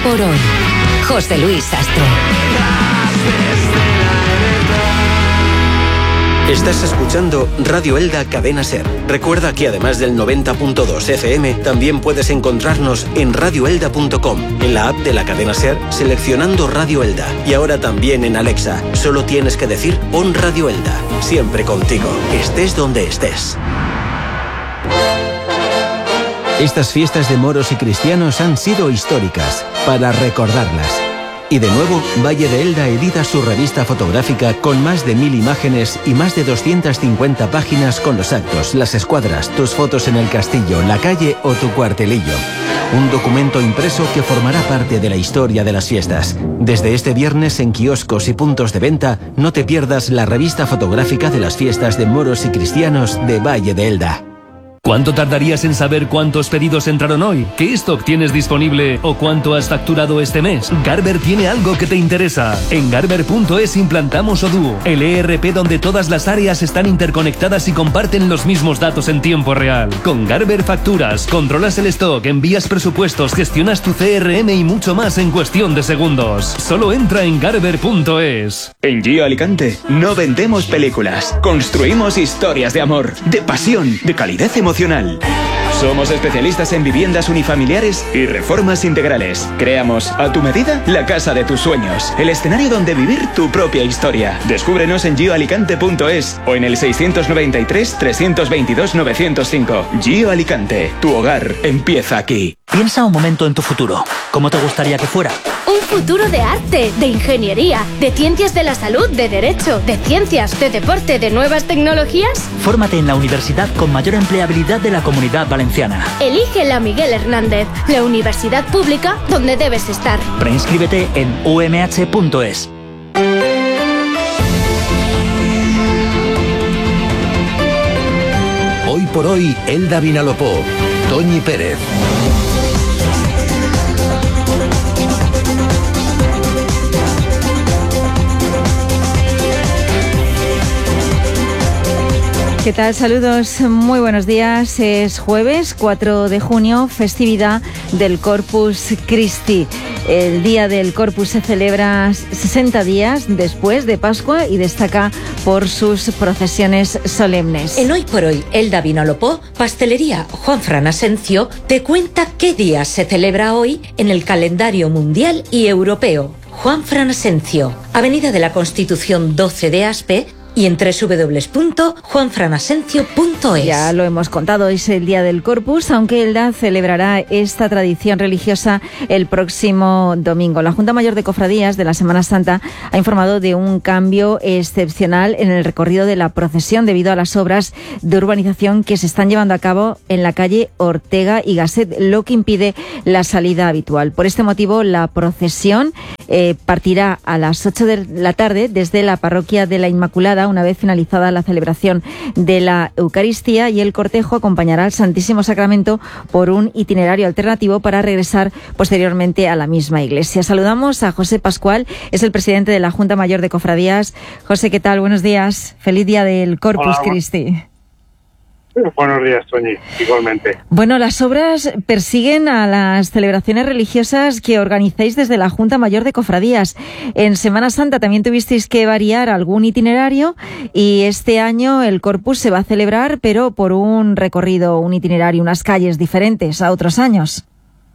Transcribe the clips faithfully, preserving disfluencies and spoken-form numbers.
por hoy. José Luis Sastre. Estás escuchando Radio Elda Cadena Ser. Recuerda que además del noventa punto dos F M, también puedes encontrarnos en radio elda punto com, en la app de la cadena Ser, seleccionando Radio Elda. Y ahora también en Alexa. Solo tienes que decir pon Radio Elda. Siempre contigo, estés donde estés. Estas fiestas de moros y cristianos han sido históricas, para recordarlas. Y de nuevo, Valle de Elda edita su revista fotográfica con más de mil imágenes y más de doscientas cincuenta páginas con los actos, las escuadras, tus fotos en el castillo, la calle o tu cuartelillo. Un documento impreso que formará parte de la historia de las fiestas. Desde este viernes en kioscos y puntos de venta, no te pierdas la revista fotográfica de las fiestas de moros y cristianos de Valle de Elda. ¿Cuánto tardarías en saber cuántos pedidos entraron hoy? ¿Qué stock tienes disponible o cuánto has facturado este mes? Garber tiene algo que te interesa. En Garber punto es implantamos Odoo, el E R P donde todas las áreas están interconectadas y comparten los mismos datos en tiempo real. Con Garber facturas, controlas el stock, envías presupuestos, gestionas tu C R M y mucho más en cuestión de segundos. Solo entra en Garber punto es. En Gio Alicante no vendemos películas, construimos historias de amor, de pasión, de calidez emocional. Somos especialistas en viviendas unifamiliares y reformas integrales. Creamos a tu medida la casa de tus sueños, el escenario donde vivir tu propia historia. Descúbrenos en gio alicante punto es o en el seiscientos noventa y tres, trescientos veintidós, novecientos cinco. Gio Alicante, tu hogar empieza aquí. Piensa un momento en tu futuro. ¿Cómo te gustaría que fuera? Un futuro de arte, de ingeniería, de ciencias de la salud, de derecho, de ciencias, de deporte, de nuevas tecnologías. Fórmate en la universidad con mayor empleabilidad de la Comunidad Valenciana. Elige la Miguel Hernández, la universidad pública donde debes estar. Preinscríbete en u m h punto es. Hoy por hoy, Elda Vinalopó, Toñi Pérez. ¿Qué tal? Saludos, muy buenos días. Es jueves cuatro de junio, festividad del Corpus Christi. El Día del Corpus se celebra sesenta días después de Pascua y destaca por sus procesiones solemnes. En Hoy por Hoy, Elda Vinalopó, Pastelería Juan Fran Asencio te cuenta qué día se celebra hoy en el calendario mundial y europeo. Juan Fran Asencio, Avenida de la Constitución doce de Aspe, y en doble u doble u doble u punto juan fran asencio punto es. Ya lo hemos contado, es el Día del Corpus, aunque Elda celebrará esta tradición religiosa el próximo domingo. La Junta Mayor de Cofradías de la Semana Santa ha informado de un cambio excepcional en el recorrido de la procesión debido a las obras de urbanización que se están llevando a cabo en la calle Ortega y Gasset, lo que impide la salida habitual. Por este motivo, la procesión eh, partirá a las ocho de la tarde desde la Parroquia de la Inmaculada, una vez finalizada la celebración de la Eucaristía, y el cortejo acompañará al Santísimo Sacramento por un itinerario alternativo para regresar posteriormente a la misma iglesia. Saludamos a José Pascual, es el presidente de la Junta Mayor de Cofradías. José, ¿qué tal? Buenos días. Feliz Día del Corpus Hola, Christi. Buenos días, Toñi, igualmente. Bueno, las obras persiguen a las celebraciones religiosas que organizáis desde la Junta Mayor de Cofradías. En Semana Santa también tuvisteis que variar algún itinerario y este año el Corpus se va a celebrar, pero por un recorrido, un itinerario, unas calles diferentes a otros años.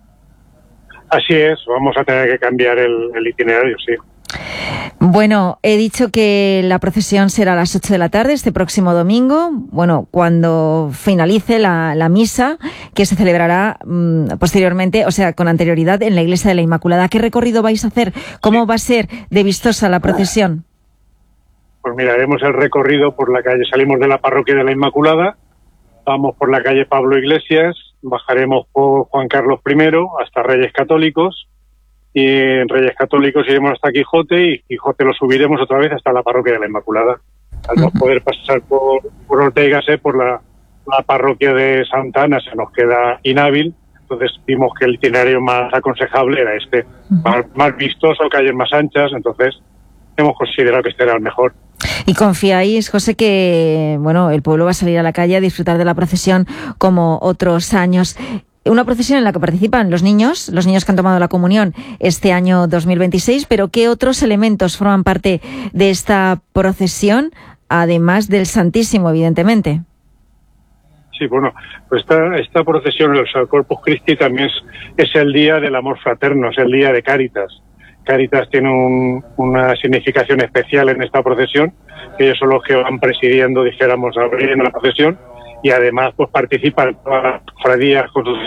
Así es, vamos a tener que cambiar el, el itinerario, sí. Bueno, he dicho que la procesión será a las ocho de la tarde este próximo domingo, bueno, cuando finalice la, la misa, que se celebrará mmm, posteriormente, o sea, con anterioridad en la Iglesia de la Inmaculada. ¿Qué recorrido vais a hacer? ¿Cómo va a ser de vistosa la procesión? Pues mira, haremos el recorrido por la calle, salimos de la Parroquia de la Inmaculada, vamos por la calle Pablo Iglesias, bajaremos por Juan Carlos primero hasta Reyes Católicos, y en Reyes Católicos iremos hasta Quijote, y Quijote lo subiremos otra vez hasta la Parroquia de la Inmaculada. Al no poder pasar por, por Ortega y Gasset, por la, la Parroquia de Santa Ana, se nos queda inhábil, entonces vimos que el itinerario más aconsejable era este, más, más vistoso, calles más anchas, entonces hemos considerado que este era el mejor. ¿Y confiáis, José, que bueno, el pueblo va a salir a la calle a disfrutar de la procesión como otros años? una procesión en la que participan los niños, los niños que han tomado la comunión este año dos mil veintiséis, pero ¿qué otros elementos forman parte de esta procesión, además del Santísimo, evidentemente? Sí, bueno, pues esta, esta procesión, o sea, el Corpus Christi, también es, es el día del amor fraterno, es el día de Cáritas. Cáritas tiene un, una significación especial en esta procesión, que ellos son los que van presidiendo, dijéramos, abriendo la procesión, y además pues participan todas las cofradías con sus...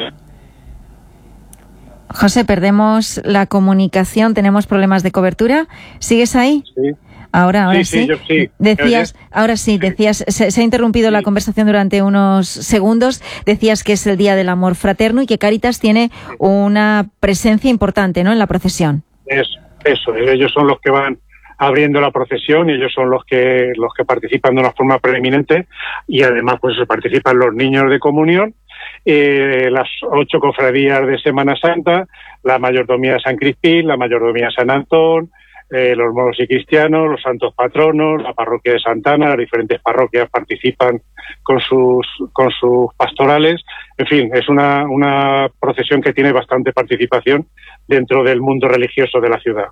José, perdemos la comunicación, tenemos problemas de cobertura. ¿Sigues ahí? Sí. Ahora, ahora sí. Sí, sí, yo sí. Decías, ahora sí, decías, se, se ha interrumpido sí. la conversación durante unos segundos. Decías que es el Día del Amor Fraterno y que Cáritas tiene una presencia importante, ¿no?, en la procesión. Es, eso, ellos son los que van abriendo la procesión y ellos son los que los que participan de una forma preeminente, y además pues participan los niños de comunión, eh, las ocho cofradías de Semana Santa, la mayordomía de San Crispín, la mayordomía de San Antón, Eh, los moros y cristianos, los santos patronos, la parroquia de Santana, las diferentes parroquias participan con sus con sus pastorales. En fin, es una, una procesión que tiene bastante participación dentro del mundo religioso de la ciudad.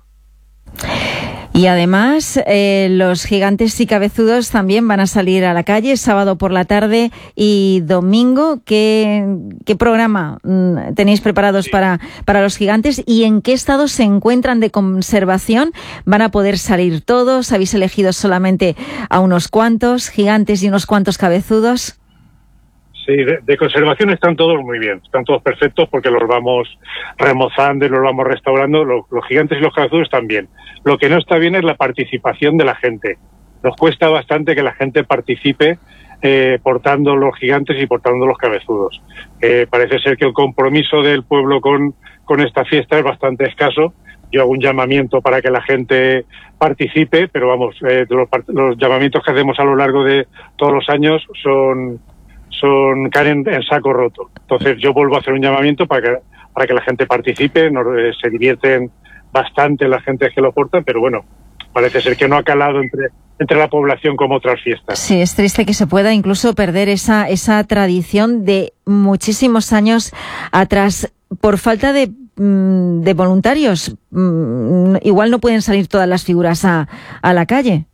Y además, eh, los gigantes y cabezudos también van a salir a la calle sábado por la tarde y domingo. ¿Qué, qué programa mm, tenéis preparados sí. para, para los gigantes y en qué estado se encuentran de conservación? ¿Van a poder salir todos? ¿Habéis elegido solamente a unos cuantos gigantes y unos cuantos cabezudos? Sí, de, de conservación están todos muy bien, están todos perfectos porque los vamos remozando y los vamos restaurando. Los, los gigantes y los cabezudos están bien. Lo que no está bien es la participación de la gente. Nos cuesta bastante que la gente participe eh, portando los gigantes y portando los cabezudos. Eh, parece ser que el compromiso del pueblo con, con esta fiesta es bastante escaso. Yo hago un llamamiento para que la gente participe, pero vamos, eh, los, los llamamientos que hacemos a lo largo de todos los años son... son caen en saco roto. Entonces yo vuelvo a hacer un llamamiento para que para que la gente participe, nos, eh, se divierten bastante la gente que lo porta, pero bueno, parece ser que no ha calado entre entre la población como otras fiestas. Sí, es triste que se pueda incluso perder esa esa tradición de muchísimos años atrás por falta de de voluntarios. Igual no pueden salir todas las figuras a a la calle.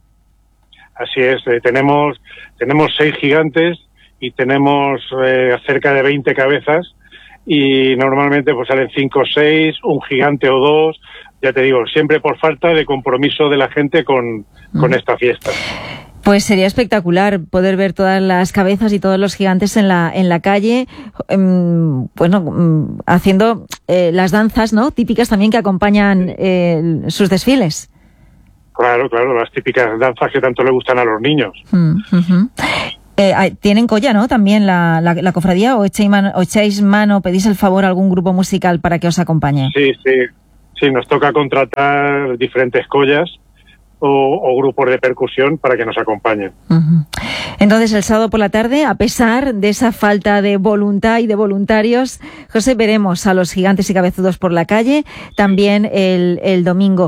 Así es, eh, tenemos tenemos seis gigantes y tenemos eh, cerca de veinte cabezas y normalmente pues salen cinco o seis, un gigante o dos, ya te digo, siempre por falta de compromiso de la gente con, con mm. esta fiesta. Pues sería espectacular poder ver todas las cabezas y todos los gigantes en la en la calle, eh, bueno, eh, haciendo eh, las danzas, ¿no?, típicas también que acompañan eh, sus desfiles. Claro, claro, las típicas danzas que tanto le gustan a los niños. Mm, uh-huh. Eh, tienen colla, ¿no?, también la, la, la cofradía, o echáis mano, o echáis mano, pedís el favor a algún grupo musical para que os acompañe. Sí, sí, sí, nos toca contratar diferentes collas o, o grupos de percusión para que nos acompañen. Uh-huh. Entonces, el sábado por la tarde, a pesar de esa falta de voluntad y de voluntarios, José, veremos a los gigantes y cabezudos por la calle, también el, el domingo.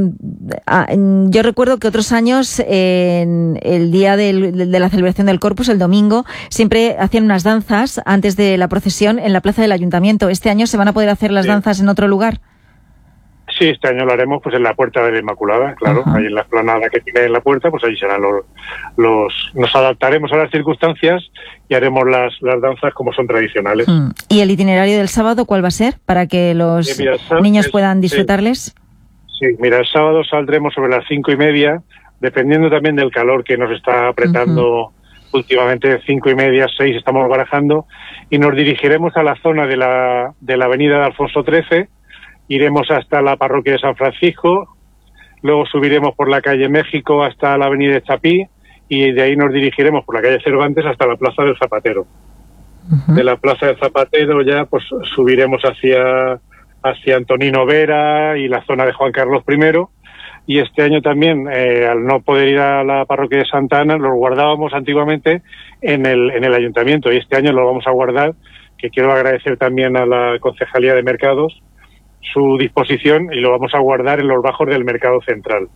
Yo recuerdo que otros años, en el día del, de la celebración del Corpus, el domingo, siempre hacían unas danzas antes de la procesión en la plaza del Ayuntamiento. ¿Este año se van a poder hacer las sí. danzas en otro lugar? Sí, este año lo haremos pues en la Puerta de la Inmaculada, claro, uh-huh. ahí en la explanada que tiene en la puerta, pues ahí serán los, los... Nos adaptaremos a las circunstancias y haremos las, las danzas como son tradicionales. Mm. ¿Y el itinerario del sábado cuál va a ser para que los sí, mira, niños es, puedan disfrutarles? Sí. sí, mira, el sábado saldremos sobre las cinco y media, dependiendo también del calor que nos está apretando uh-huh. últimamente, cinco y media, seis estamos barajando, y nos dirigiremos a la zona de la, de la avenida de Alfonso trece. Iremos hasta la parroquia de San Francisco, luego subiremos por la calle México hasta la avenida de Chapí y de ahí nos dirigiremos por la calle Cervantes hasta la plaza del Zapatero. Uh-huh. De la plaza del Zapatero ya pues subiremos hacia, hacia Antonino Vera y la zona de Juan Carlos primero. Y este año también, eh, al no poder ir a la parroquia de Santa Ana, los guardábamos antiguamente en el, en el ayuntamiento y este año lo vamos a guardar, que quiero agradecer también a la Concejalía de Mercados su disposición y lo vamos a guardar en los bajos del Mercado Central.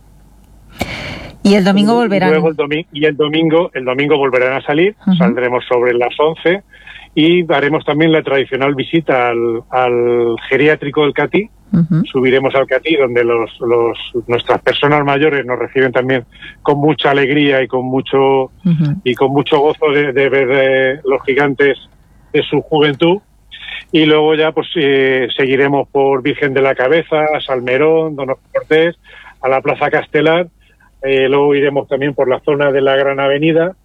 Y el domingo volverán. Y, luego el domi- y el domingo el domingo volverán a salir, uh-huh. saldremos sobre las once Y haremos también la tradicional visita al, al geriátrico del Catí. Uh-huh. Subiremos al Catí, donde los, los nuestras personas mayores nos reciben también con mucha alegría y con mucho uh-huh. y con mucho gozo de, de ver de los gigantes de su juventud. Y luego ya pues eh, seguiremos por Virgen de la Cabeza, Salmerón, Donoso Cortés, a la Plaza Castelar. Eh, luego iremos también por la zona de la Gran Avenida.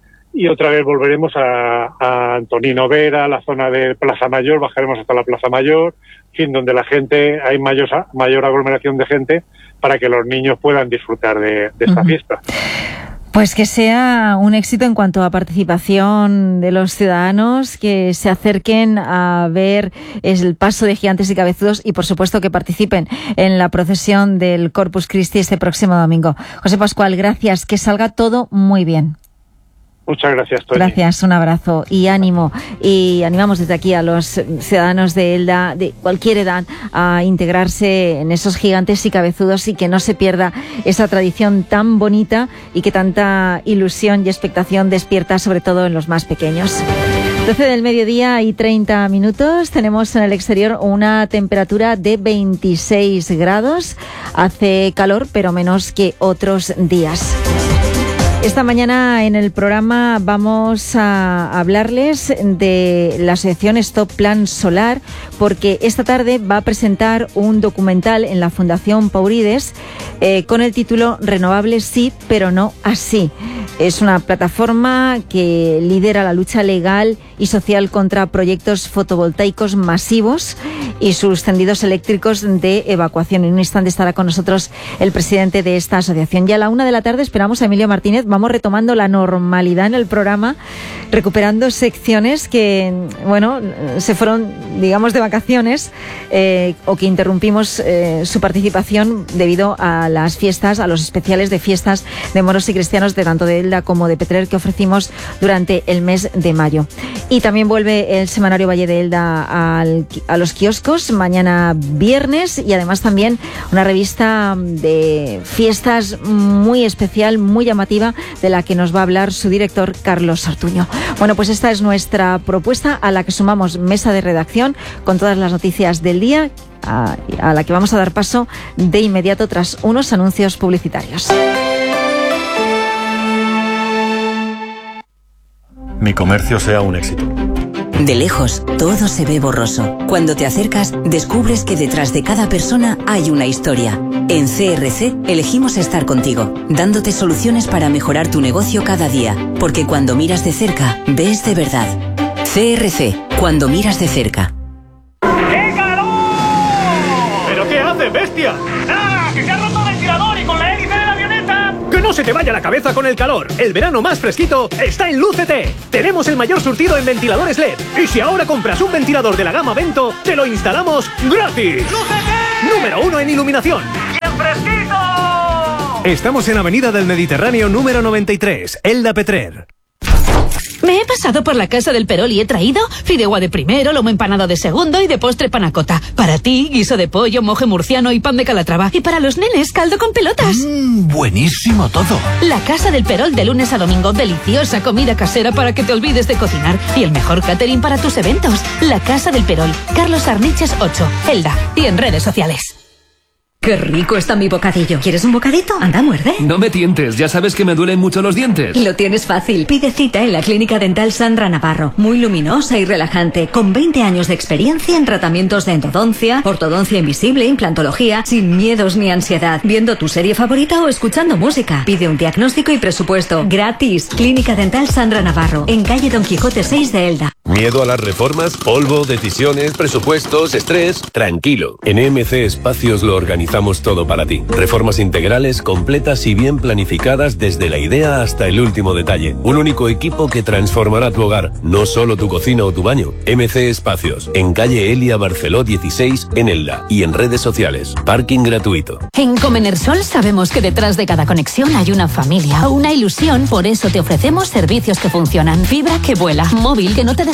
Y otra vez volveremos a, a Antonino Vera, la zona de Plaza Mayor, bajaremos hasta la Plaza Mayor, en fin, donde la gente, hay mayor, mayor aglomeración de gente para que los niños puedan disfrutar de, de esta uh-huh. fiesta. Pues que sea un éxito en cuanto a participación de los ciudadanos, que se acerquen a ver el paso de gigantes y cabezudos y, por supuesto, que participen en la procesión del Corpus Christi este próximo domingo. José Pascual, gracias, que salga todo muy bien. Muchas gracias, Tony. Gracias, un abrazo y ánimo. Y animamos desde aquí a los ciudadanos de Elda, de cualquier edad, a integrarse en esos gigantes y cabezudos y que no se pierda esa tradición tan bonita y que tanta ilusión y expectación despierta, sobre todo en los más pequeños. doce del mediodía y treinta minutos. Tenemos en el exterior una temperatura de veintiséis grados. Hace calor, pero menos que otros días. Esta mañana en el programa vamos a hablarles de la asociación Stop Plan Solar, porque esta tarde va a presentar un documental en la Fundación Paurides eh, con el título Renovables sí, pero no así. Es una plataforma que lidera la lucha legal y social contra proyectos fotovoltaicos masivos y sus tendidos eléctricos de evacuación. En un instante estará con nosotros el presidente de esta asociación. Ya a la una de la tarde esperamos a Emilio Martínez. Vamos retomando la normalidad en el programa, recuperando secciones que, bueno, se fueron, digamos, de vacaciones eh, o que interrumpimos eh, su participación debido a las fiestas, a los especiales de fiestas de moros y cristianos de tanto de Elda como de Petrer que ofrecimos durante el mes de mayo. Y también vuelve el semanario Valle de Elda al, a los kioscos mañana viernes, y además también una revista de fiestas muy especial, muy llamativa, de la que nos va a hablar su director, Carlos Sartuño. Bueno, pues esta es nuestra propuesta, a la que sumamos mesa de redacción con todas las noticias del día, a, a la que vamos a dar paso de inmediato tras unos anuncios publicitarios. Mi comercio sea un éxito. De lejos, todo se ve borroso. Cuando te acercas, descubres que detrás de cada persona hay una historia. En C R C elegimos estar contigo, dándote soluciones para mejorar tu negocio cada día. Porque cuando miras de cerca, ves de verdad. C R C, cuando miras de cerca. ¡Qué calor! ¿Pero qué hace, bestia? ¡Ah! ¡Que se ha roto el ventilador y con la hélice de la avioneta! ¡Que no se te vaya la cabeza con el calor! El verano más fresquito está en Lucete. Tenemos el mayor surtido en ventiladores L E D. Y si ahora compras un ventilador de la gama Vento, te lo instalamos gratis. ¡Lucete! Número uno en iluminación. ¡Y en fresquito! Estamos en Avenida del Mediterráneo número noventa y tres, Elda Petrer. Me he pasado por la casa del Perol y he traído fideuá de primero, lomo empanado de segundo y de postre panacota. Para ti, guiso de pollo, moje murciano y pan de Calatrava. Y para los nenes, caldo con pelotas. Mmm, buenísimo todo. La casa del Perol de lunes a domingo. Deliciosa comida casera para que te olvides de cocinar. Y el mejor catering para tus eventos. La casa del Perol. Carlos Arniches ocho, Elda. Y en redes sociales. ¡Qué rico está mi bocadillo! ¿Quieres un bocadito? Anda, muerde. No me tientes, ya sabes que me duelen mucho los dientes. Lo tienes fácil. Pide cita en la Clínica Dental Sandra Navarro. Muy luminosa y relajante, con veinte años de experiencia en tratamientos de endodoncia, ortodoncia invisible, implantología, sin miedos ni ansiedad, viendo tu serie favorita o escuchando música. Pide un diagnóstico y presupuesto gratis. Clínica Dental Sandra Navarro, en calle Don Quijote seis de Elda. ¿Miedo a las reformas? ¿Polvo? ¿Decisiones? ¿Presupuestos? ¿Estrés? Tranquilo. En E M C Espacios lo organizamos todo para ti. Reformas integrales, completas y bien planificadas desde la idea hasta el último detalle. Un único equipo que transformará tu hogar, no solo tu cocina o tu baño. E M C Espacios, en calle Elia Barceló dieciséis, en Elda, y en redes sociales. Parking gratuito. En Comenersol sabemos que detrás de cada conexión hay una familia o una ilusión. Por eso te ofrecemos servicios que funcionan. Fibra que vuela, móvil que no te deja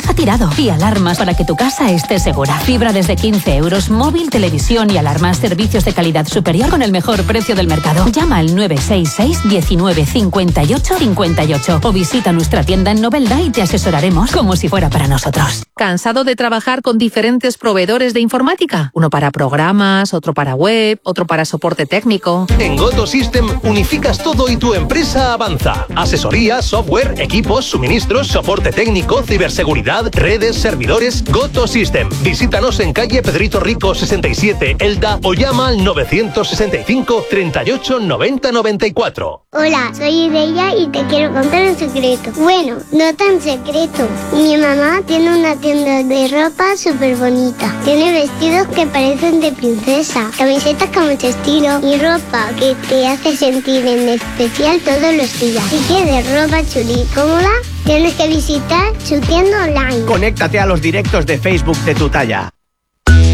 deja tirado. Y alarmas para que tu casa esté segura. Fibra desde quince euros, móvil, televisión y alarmas, servicios de calidad superior con el mejor precio del mercado. Llama al nueve seis seis, diecinueve, cincuenta y ocho, cincuenta y ocho o visita nuestra tienda en Novelda y te asesoraremos como si fuera para nosotros. ¿Cansado de trabajar con diferentes proveedores de informática? Uno para programas, otro para web, otro para soporte técnico. En Goto System unificas todo y tu empresa avanza. Asesoría, software, equipos, suministros, soporte técnico, ciberseguridad, redes, servidores. Goto System. Visítanos en calle Pedrito Rico sesenta y siete, Elda, o llama al novecientos sesenta y cinco, treinta y ocho, noventa, noventa y cuatro. Hola, soy Ireia y te quiero contar un secreto. Bueno, no tan secreto. Mi mamá tiene una tienda de ropa súper bonita. Tiene vestidos que parecen de princesa, camisetas con mucho estilo y ropa que te hace sentir en especial todos los días. Si quieres ropa chuli y cómoda, tienes que visitar su tienda online. Conéctate a los directos de Facebook de Tu Talla.